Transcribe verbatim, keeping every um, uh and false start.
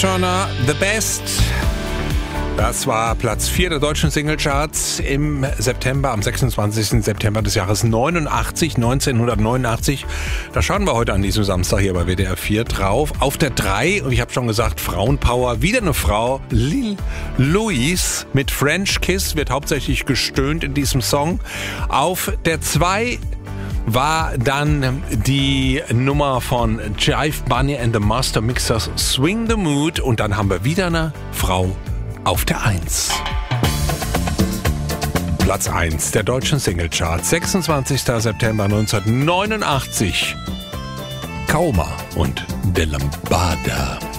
Turner, The Best. Das war Platz vier der deutschen Singlecharts im September, am sechsundzwanzigsten September des Jahres neunundachtzig, neunzehnhundertneunundachtzig. Da schauen wir heute an diesem Samstag hier bei W D R vier drauf. Auf der drei, und ich habe schon gesagt, Frauenpower, wieder eine Frau, Lil Louise mit French Kiss, wird hauptsächlich gestöhnt in diesem Song. Auf der zwei war dann die Nummer von Jive Bunny and the Master Mixers, Swing the Mood, und dann haben wir wieder eine Frau auf der eins. Platz eins der deutschen Singlecharts, sechsundzwanzigsten September neunzehnhundertneunundachtzig. Kauma und De Lambada.